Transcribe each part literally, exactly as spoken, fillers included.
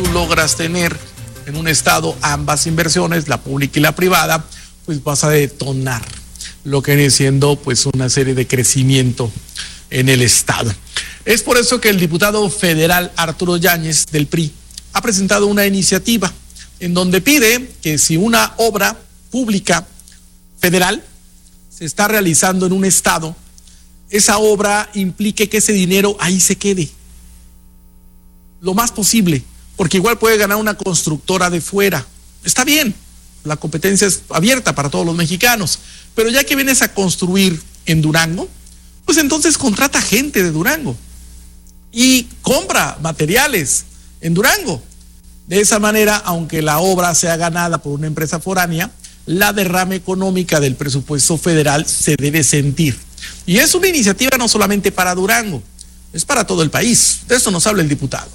tú logras tener en un estado ambas inversiones, la pública y la privada, pues vas a detonar lo que viene siendo pues una serie de crecimiento en el estado. Es por eso que el diputado federal Arturo Yáñez del P R I ha presentado una iniciativa en donde pide que si una obra pública federal se está realizando en un estado, esa obra implique que ese dinero ahí se quede lo más posible, porque igual puede ganar una constructora de fuera. Está bien, la competencia es abierta para todos los mexicanos, pero ya que vienes a construir en Durango, pues entonces contrata gente de Durango y compra materiales en Durango. De esa manera, aunque la obra sea ganada por una empresa foránea, la derrama económica del presupuesto federal se debe sentir. Y es una iniciativa no solamente para Durango, es para todo el país. De eso nos habla el diputado.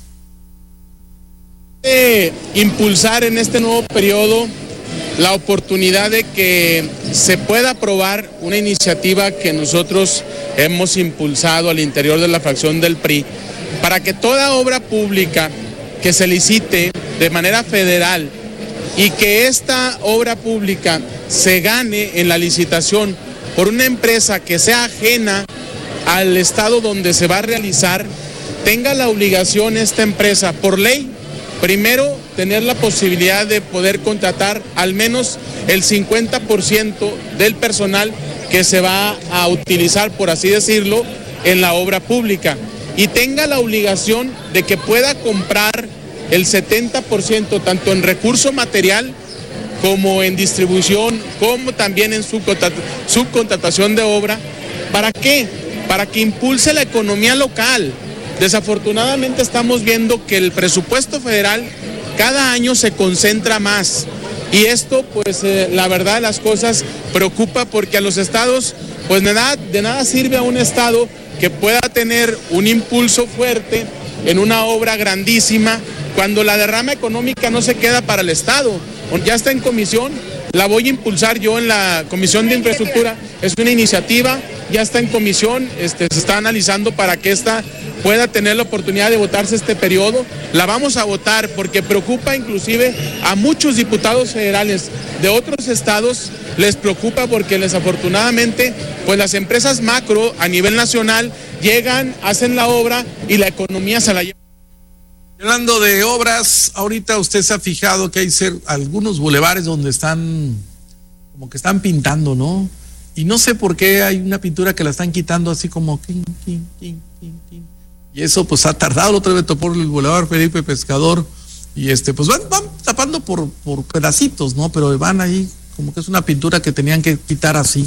Eh, impulsar en este nuevo periodo la oportunidad de que se pueda aprobar una iniciativa que nosotros hemos impulsado al interior de la fracción del P R I para que toda obra pública que se licite de manera federal y que esta obra pública se gane en la licitación por una empresa que sea ajena al estado donde se va a realizar, tenga la obligación esta empresa por ley, primero, tener la posibilidad de poder contratar al menos el cincuenta por ciento del personal que se va a utilizar, por así decirlo, en la obra pública, y tenga la obligación de que pueda comprar el setenta por ciento tanto en recurso material como en distribución, como también en subcontratación de obra. ¿Para qué? Para que impulse la economía local. Desafortunadamente estamos viendo que el presupuesto federal cada año se concentra más y esto pues eh, la verdad las cosas preocupa, porque a los estados pues de nada, de nada sirve a un estado que pueda tener un impulso fuerte en una obra grandísima cuando la derrama económica no se queda para el estado. Ya está en comisión, la voy a impulsar yo en la Comisión de Infraestructura, es una iniciativa, ya está en comisión, este, se está analizando para que esta pueda tener la oportunidad de votarse este periodo. La vamos a votar porque preocupa inclusive a muchos diputados federales de otros estados, les preocupa porque desafortunadamente pues las empresas macro a nivel nacional llegan, hacen la obra y la economía se la lleva. Hablando de obras, ahorita usted se ha fijado que hay ser, algunos bulevares donde están, como que están pintando, ¿no? Y no sé por qué hay una pintura que la están quitando así como... Quin, quin, quin, quin, quin. Y eso pues ha tardado. Otra vez topó el bulevar Felipe Pescador y este pues van, van tapando por, por pedacitos, ¿no? Pero van ahí como que es una pintura que tenían que quitar así.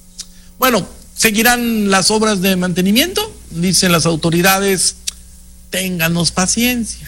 Bueno, seguirán las obras de mantenimiento, dicen las autoridades. Ténganos paciencia.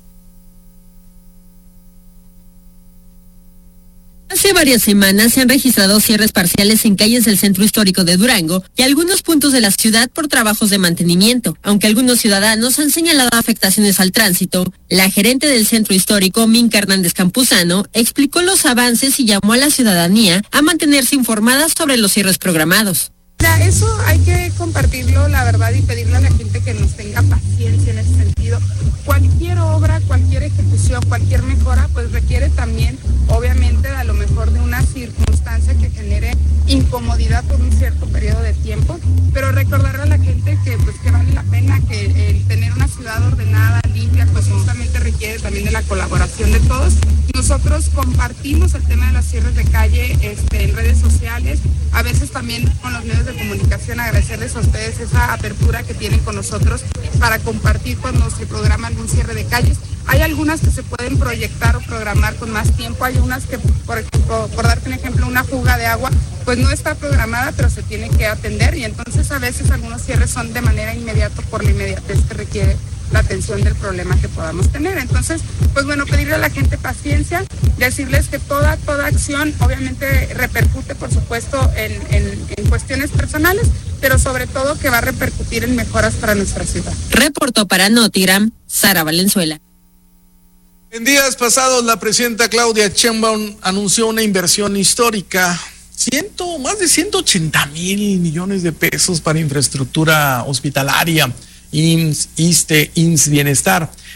Hace varias semanas se han registrado cierres parciales en calles del centro histórico de Durango y algunos puntos de la ciudad por trabajos de mantenimiento. Aunque algunos ciudadanos han señalado afectaciones al tránsito, la gerente del centro histórico, Minka Hernández Campuzano, explicó los avances y llamó a la ciudadanía a mantenerse informada sobre los cierres programados. Eso hay que compartirlo, la verdad, y pedirle a la gente que nos tenga paciencia en ese sentido. Cualquier obra, cualquier ejecución, cualquier mejora, pues requiere también, obviamente, a lo mejor de una circunstancia que genere incomodidad por un cierto periodo de tiempo, pero recordarle a la gente que pues que vale la pena, que el tener una ciudad ordenada, limpia, pues justamente requiere también de la colaboración de todos. Nosotros compartimos el tema de los cierres de calle este, en redes sociales, a veces también con los medios de comunicación, agradecerles a ustedes esa apertura que tienen con nosotros para compartir cuando se programa algún cierre de calles. Hay algunas que se pueden proyectar o programar con más tiempo, hay unas que, por ejemplo, por darte un ejemplo, una fuga de agua, pues no está programada, pero se tiene que atender, y entonces a veces algunos cierres son de manera inmediata por la inmediatez que requiere la atención del problema que podamos tener. Entonces, pues bueno, pedirle a la gente paciencia, decirles que toda, toda acción obviamente repercute, por supuesto, en, en, en cuestiones personales, pero sobre todo que va a repercutir en mejoras para nuestra ciudad. Reportó para Notigram, Sara Valenzuela. En días pasados, la presidenta Claudia Sheinbaum anunció una inversión histórica, ciento, más de ciento ochenta mil millones de pesos para infraestructura hospitalaria, I M S S, ISSSTE, I M S S Bienestar.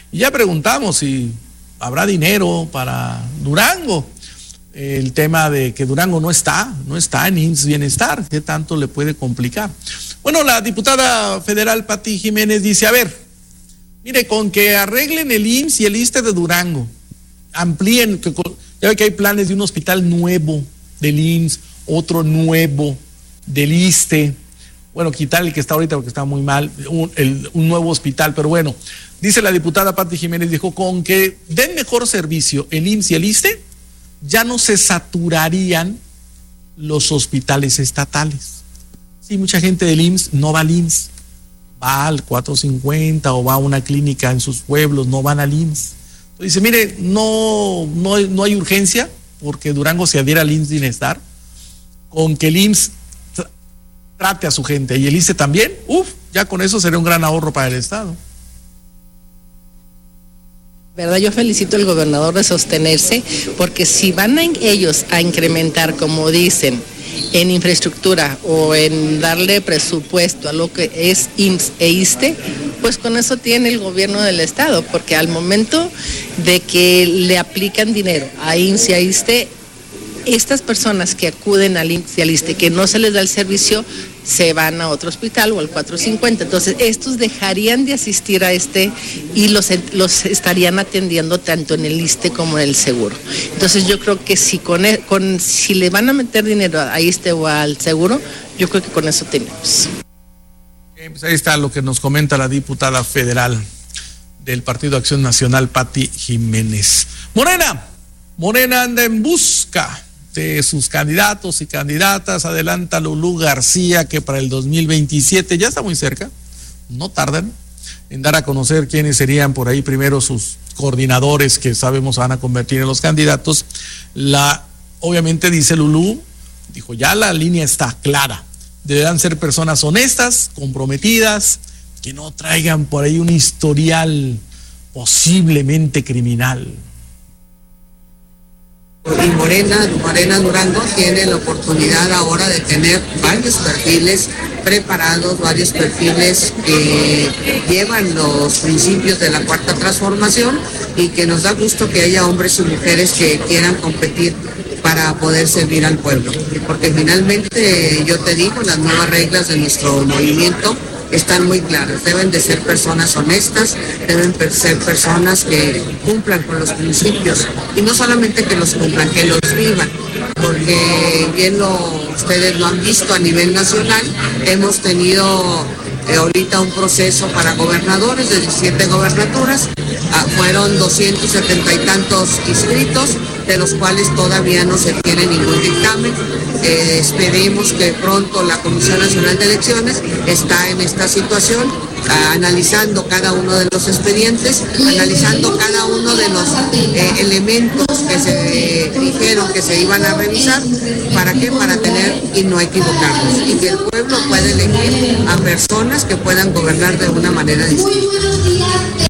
Y ya preguntamos si habrá dinero para Durango. El tema de que Durango no está, no está en I M S S Bienestar, ¿qué tanto le puede complicar? Bueno, la diputada federal Pati Jiménez dice, a ver, mire, con que arreglen el I M S S y el ISSSTE de Durango, amplíen, que, ya ve que hay planes de un hospital nuevo del I M S S, otro nuevo del ISSSTE, bueno, quitar el que está ahorita porque está muy mal, un, el, un nuevo hospital, pero bueno, dice la diputada Pati Jiménez, dijo, con que den mejor servicio el I M S S y el ISSSTE, ya no se saturarían los hospitales estatales. Sí, mucha gente del I M S S no va al I M S S, va al cuatrocientos cincuenta o va a una clínica en sus pueblos, no van al I M S S. Entonces dice, mire, no, no, no hay urgencia porque Durango se adhiera al I M S S Bienestar, con que el I M S S tra- trate a su gente y el ISSSTE también, uff, ya con eso sería un gran ahorro para el Estado. ¿Verdad? Yo felicito al gobernador de sostenerse, porque si van a ellos a incrementar, como dicen, en infraestructura o en darle presupuesto a lo que es I M S S e ISSSTE, pues con eso tiene el gobierno del estado, porque al momento de que le aplican dinero a I M S S y a ISSSTE, estas personas que acuden al I M S S y al ISSSTE, que no se les da el servicio, se van a otro hospital o al cuatrocientos cincuenta. Entonces, estos dejarían de asistir a este y los, los estarían atendiendo tanto en el ISSSTE como en el seguro. Entonces, yo creo que si, con, con, si le van a meter dinero a ISSSTE o al seguro, yo creo que con eso tenemos. Bien, pues ahí está lo que nos comenta la diputada federal del Partido Acción Nacional, Pati Jiménez. Morena, Morena anda en busca de sus candidatos y candidatas. Adelanta Lulú García que para el dos mil veintisiete, ya está muy cerca, no tardan en dar a conocer quiénes serían por ahí primero sus coordinadores que sabemos van a convertir en los candidatos. La, obviamente dice Lulú, dijo ya la línea está clara, deberán ser personas honestas, comprometidas, que no traigan por ahí un historial posiblemente criminal. Y Morena, Morena Durango tiene la oportunidad ahora de tener varios perfiles preparados, varios perfiles que llevan los principios de la Cuarta Transformación y que nos da gusto que haya hombres y mujeres que quieran competir para poder servir al pueblo. Porque finalmente, yo te digo, las nuevas reglas de nuestro movimiento están muy claras. Deben de ser personas honestas, deben ser personas que cumplan con los principios y no solamente que los cumplan, que los vivan, porque bien lo ustedes lo han visto a nivel nacional. Hemos tenido eh, ahorita un proceso para gobernadores de diecisiete gobernaturas, ah, fueron doscientos setenta y tantos inscritos, de los cuales todavía no se tiene ningún dictamen. Eh, esperemos que pronto la Comisión Nacional de Elecciones está en esta situación, ah, analizando cada uno de los expedientes, analizando cada uno de los eh, elementos que se dijeron que se iban a revisar. ¿Para qué? Para tener y no equivocarnos, y que el pueblo pueda elegir a personas que puedan gobernar de una manera distinta.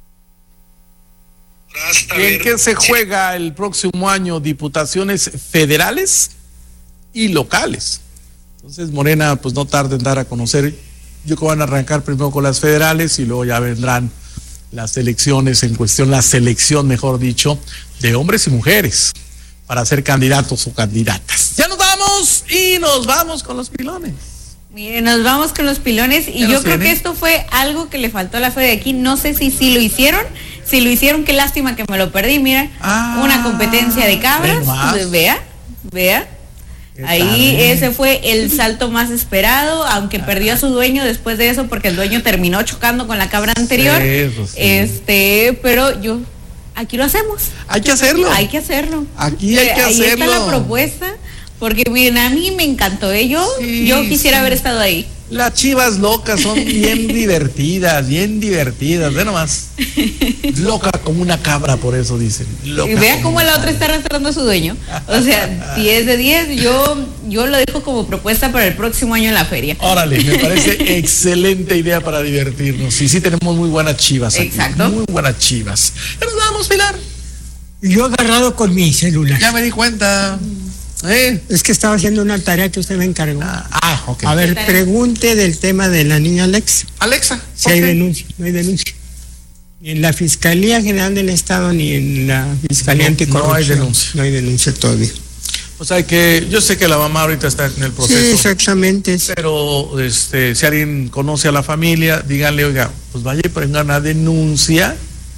¿En qué se juega el próximo año? Diputaciones federales y locales. Entonces Morena pues no tarda en dar a conocer. Yo creo que van a arrancar primero con las federales y luego ya vendrán las elecciones en cuestión, la selección, mejor dicho, de hombres y mujeres para ser candidatos o candidatas. Ya nos vamos y nos vamos con los pilones. Miren, nos vamos con los pilones y yo creo que esto fue algo que le faltó a la Feria de aquí. No sé si sí lo hicieron. Si lo hicieron, qué lástima que me lo perdí. Mira, ah, una competencia de cabras. Pues, vea, vea. Ahí ese fue el salto más esperado, aunque perdió a su dueño después de eso porque el dueño terminó chocando con la cabra anterior. Sí, sí. Este, pero yo, aquí lo hacemos. Hay que hacerlo. Hay que hacerlo. Aquí hay que Ahí hacerlo. Ahí está la propuesta, porque miren, a mí me encantó. ¿eh? Yo, sí, yo quisiera sí. haber estado ahí. Las chivas locas son bien divertidas, bien divertidas, ve nomás. Loca como una cabra, por eso dicen. Loca y vea cómo la otra está arrastrando a su dueño. O sea, diez de diez, yo, yo lo dejo como propuesta para el próximo año en la feria. Órale, me parece excelente idea para divertirnos. Y sí tenemos muy buenas chivas aquí. Exacto. Muy buenas chivas. Ya nos vamos, Pilar. Yo agarrado con mi celular. Ya me di cuenta. ¿Eh? Es que estaba haciendo una tarea que usted me encargó. Ah, ah ok. A ver, pregunte del tema de la niña Alexa. Alexa. Si okay. hay denuncia, no hay denuncia. Ni en la Fiscalía General del Estado ni en la Fiscalía no, Anticorrupción. No hay denuncia. No hay denuncia todavía. O sea que yo sé que la mamá ahorita está en el proceso. Sí, exactamente. Pero este, si alguien conoce a la familia, díganle, oiga, pues vaya y pongan una denuncia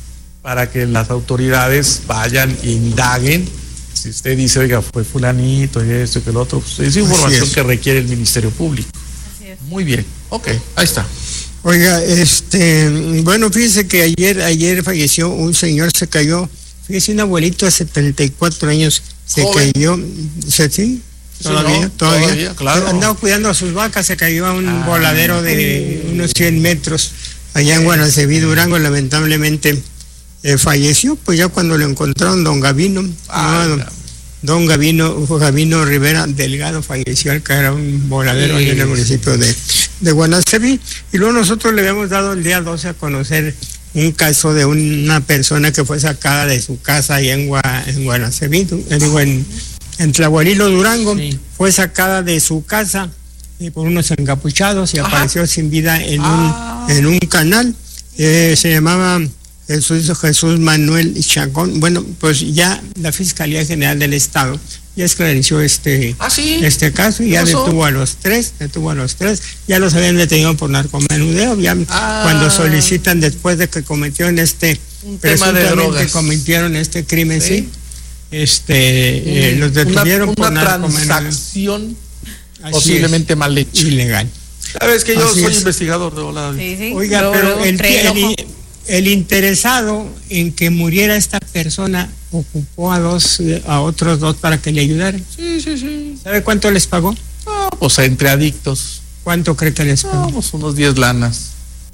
para que las autoridades vayan e indaguen. Si usted dice, oiga, fue fulanito y esto y que el otro, pues es información es. que requiere el Ministerio Público. Así es. Muy bien, ok, ahí está. Oiga, este, bueno, fíjese que ayer, ayer falleció un señor, se cayó, fíjese, un abuelito de setenta y cuatro años, se Joven. cayó, ¿sí? sí todavía, no, todavía, todavía, claro. Andaba cuidando a sus vacas, se cayó a un ah, voladero de unos cien metros allá en Guanaceví, Durango, lamentablemente eh, falleció, pues ya cuando lo encontraron, don Gavino, ah, no, don, don Gavino, Gavino Rivera Delgado falleció al caer a un voladero sí, en el municipio de, de Guanaceví, y luego nosotros le habíamos dado el día doce a conocer un caso de una persona que fue sacada de su casa allá en, Gua, en Guanaceví, digo, en, en Tlahualilo, Durango, sí. Fue sacada de su casa eh, por unos encapuchados y Ajá. apareció sin vida en, ah. un, en un canal, eh, se llamaba Jesús, Jesús Manuel Chacón. Bueno, pues ya la Fiscalía General del Estado ya esclareció este, ¿Ah, sí? este caso y ya detuvo a los tres, detuvo a los tres, ya los habían detenido por narcomenudeo, ya ah. cuando solicitan después de que cometieron este, un tema de drogas, cometieron este crimen, sí, sí este, un, eh, los detuvieron una, por una transacción posiblemente mal hecha. Ilegal. Sabes que yo Así soy es. investigador de volada. Sí, sí. Oiga, Luego, pero el, el, el, el interesado en que muriera esta persona ocupó a dos, a otros dos para que le ayudaran. Sí, sí, sí. ¿Sabe cuánto les pagó? Ah, pues entre adictos. ¿Cuánto cree que les pagó? Ah, pues unos diez lanas.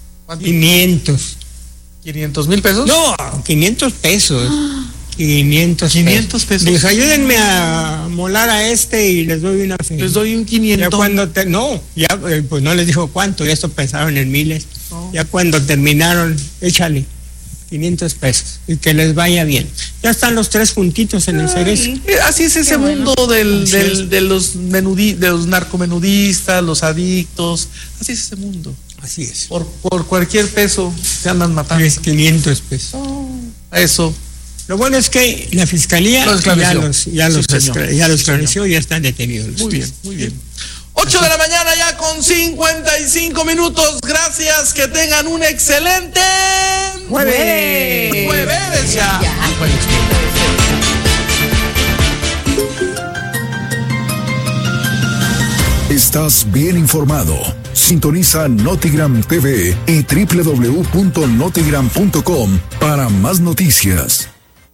quinientos. ¿quinientos mil pesos? No, quinientos pesos. quinientos pesos. Dijo, ayúdenme a molar a este y les doy una fe. Les doy un quinientos. Ya cuando te, no, ya pues no les dijo cuánto, y esto pensaron en miles. Oh. Ya cuando terminaron, échale quinientos pesos y que les vaya bien. Ya están los tres juntitos en el cerezo. Así es ese Qué mundo bueno. del, del, de los menudi, de los narcomenudistas, los adictos. Así es ese mundo. Así es. Por, por cualquier peso se andan matando. Es quinientos pesos. Oh, eso. Lo bueno es que la fiscalía los ya los, ya los, sí, ya los esclareció y ya están detenidos. Muy bien, muy bien. ocho de la mañana ya con cincuenta y cinco minutos. Gracias, que tengan un excelente jueves. Jueves ya. ya. Estás bien informado. Sintoniza Notigram T V y doble u doble u doble u punto notigram punto com para más noticias.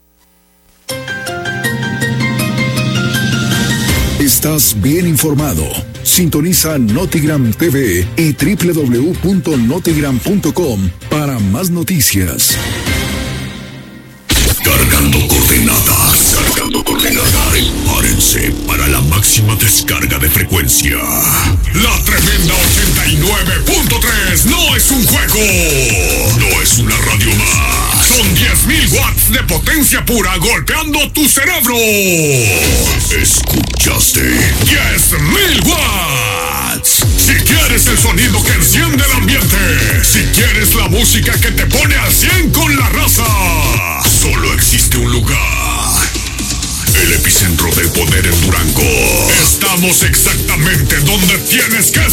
Estás bien informado. Sintoniza Notigram T V y doble u doble u doble u punto notigram punto com para más noticias. Cargando coordenadas. Cargando coordenadas. Prepárense para la máxima descarga de frecuencia. La tremenda ochenta y nueve punto tres no es un juego. No es una radio más. Son diez mil watts de potencia pura golpeando tu cerebro. ¿Escuchaste? diez mil watts. Si quieres el sonido que enciende el ambiente. Si quieres la música que te pone al cien con la raza. Solo existe un lugar. El epicentro del poder en Durango. Estamos exactamente donde tienes que